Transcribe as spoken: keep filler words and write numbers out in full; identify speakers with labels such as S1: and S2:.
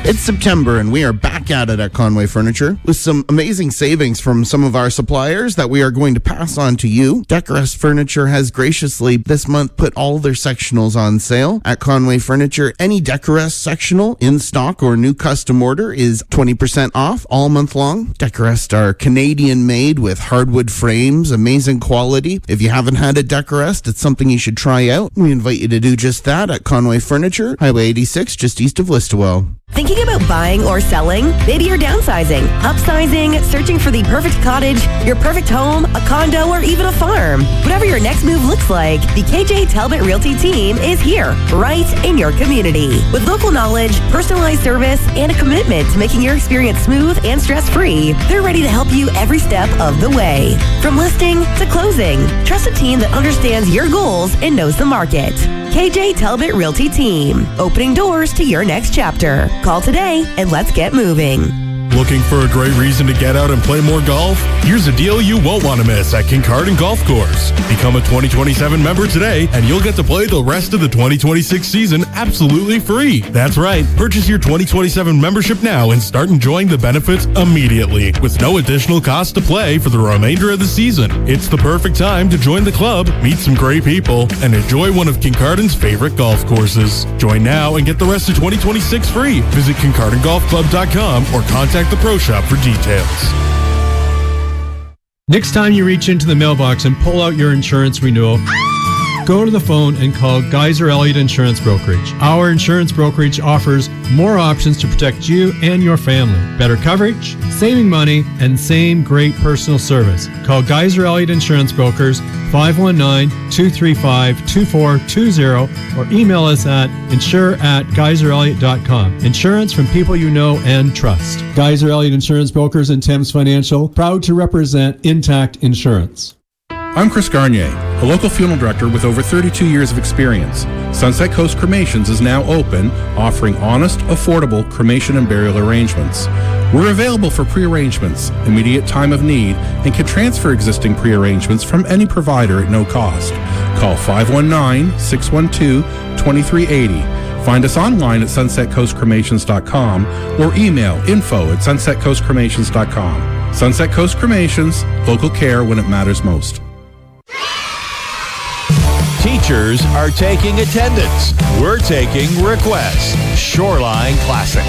S1: It's September and we are back at it at Conway Furniture with some amazing savings from some of our suppliers that we are going to pass on to you. Decorest Furniture has graciously this month put all their sectionals on sale at Conway Furniture. Any Decorest sectional in stock or new custom order is twenty percent off all month long. Decorest are Canadian made with hardwood frames, amazing quality. If you haven't had a Decorest, it's something you should try out. We invite you to do just that at Conway Furniture, Highway eighty-six, just east of Listowel.
S2: Thinking about buying or selling? Maybe you're downsizing, upsizing, searching for the perfect cottage, your perfect home, a condo, or even a farm. Whatever your next move looks like, the K J Talbot Realty team is here, right in your community. With local knowledge, personalized service, and a commitment to making your experience smooth and stress-free, they're ready to help you every step of the way. From listing to closing, trust a team that understands your goals and knows the market. K J Talbot Realty Team, opening doors to your next chapter. Call today and let's get moving.
S3: Looking for a great reason to get out and play more golf? Here's a deal you won't want to miss at Kincardine Golf Course. Become a twenty twenty-seven member today and you'll get to play the rest of the twenty twenty-six season absolutely free. That's right. Purchase your twenty twenty-seven membership now and start enjoying the benefits immediately with no additional cost to play for the remainder of the season. It's the perfect time to join the club, meet some great people, and enjoy one of Kincardine's favorite golf courses. Join now and get the rest of twenty twenty-six free. Visit Kincardine Golf Club dot com or contact the Pro Shop for details.
S4: Next time you reach into the mailbox and pull out your insurance renewal, go to the phone and call Geyser Elliott Insurance Brokerage. Our insurance brokerage offers more options to protect you and your family. Better coverage, saving money, and same great personal service. Call Geyser Elliott Insurance Brokers, five one nine, two three five, two four two zero, or email us at insure at geyser elliott dot com. Insurance from people you know and trust. Geyser Elliott Insurance Brokers and Thames Financial, proud to represent Intact Insurance.
S5: I'm Chris Garnier, a local funeral director with over thirty-two years of experience. Sunset Coast Cremations is now open, offering honest, affordable cremation and burial arrangements. We're available for pre-arrangements, immediate time of need, and can transfer existing pre-arrangements from any provider at no cost. Call five one nine, six one two, two three eight zero. Find us online at sunset coast cremations dot com or email info at sunset coast cremations dot com. Sunset Coast Cremations, local care when it matters most.
S6: Teachers are taking attendance. We're taking requests. Shoreline Classic.